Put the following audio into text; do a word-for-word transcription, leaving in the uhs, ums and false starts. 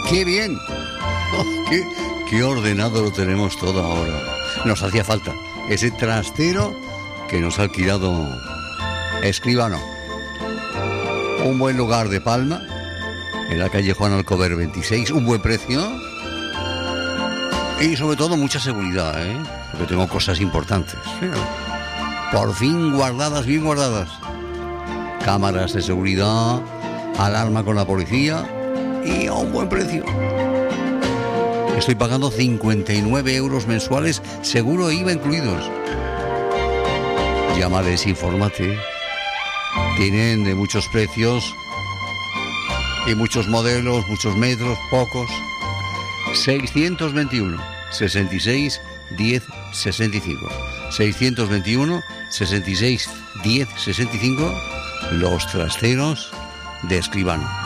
¡Qué bien! Oh, qué, ¡Qué ordenado lo tenemos todo ahora! Nos hacía falta ese trastero que nos ha alquilado Escribano. Un buen lugar de Palma, en la calle Juan Alcover veintiséis, un buen precio y sobre todo mucha seguridad, ¿eh? Porque tengo cosas importantes. Por fin guardadas, bien guardadas. Cámaras de seguridad, alarma con la policía y a un buen precio. Estoy pagando cincuenta y nueve euros mensuales, seguro I V A incluidos. Llámales, infórmate. Tienen de muchos precios y muchos modelos, muchos metros, pocos. seiscientos veintiuno, sesenta y seis, diez, sesenta y cinco. seiscientos veintiuno, sesenta y seis, diez, sesenta y cinco. Los trasteros de Escribano.